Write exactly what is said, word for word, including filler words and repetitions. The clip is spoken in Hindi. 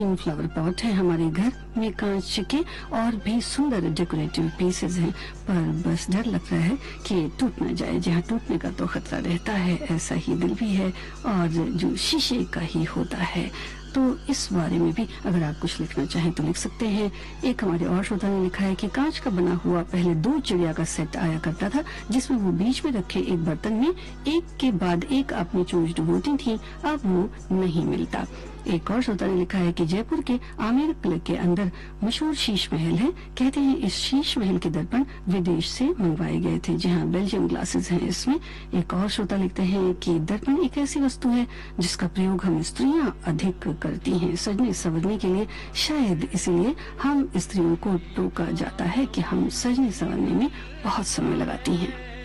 फ्लावर पॉट है। हमारे घर में कांच के और भी सुंदर डेकोरेटिव पीसेज हैं, पर बस डर लग रहा है कि ये टूट न जाए। जहाँ टूटने का तो खतरा रहता है, ऐसा ही दिल भी है और जो शीशे का ही होता है। तो इस बारे में भी अगर आप कुछ लिखना चाहें तो लिख सकते हैं। एक हमारे और श्रोता ने लिखा है कि कांच का बना हुआ पहले दो चिड़िया का सेट आया करता था, जिसमें वो बीच में रखे एक बर्तन में एक के बाद एक अपनी चोंच डुबोती थी, अब वो नहीं मिलता। एक और श्रोता ने लिखा है कि जयपुर के आमेर किले के अंदर मशहूर शीश महल है। कहते हैं इस शीश महल के दर्पण विदेश से मंगवाए गए थे। जी हाँ, बेल्जियम ग्लासेस हैं इसमें। एक और श्रोता लिखते हैं कि दर्पण एक ऐसी वस्तु है जिसका प्रयोग हम स्त्रियां अधिक करती हैं सजने संवरने के लिए। शायद इसीलिए हम स्त्रियों को टोका जाता है कि हम सजने संवरने में बहुत समय लगाती हैं।